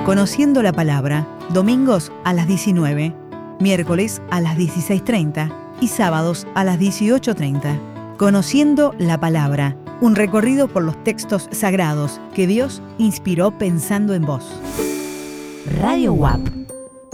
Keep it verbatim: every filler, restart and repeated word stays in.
Conociendo la Palabra, domingos a las diecinueve, miércoles a las dieciséis treinta y sábados a las dieciocho treinta. Conociendo la Palabra, un recorrido por los textos sagrados que Dios inspiró pensando en vos. Radio U A P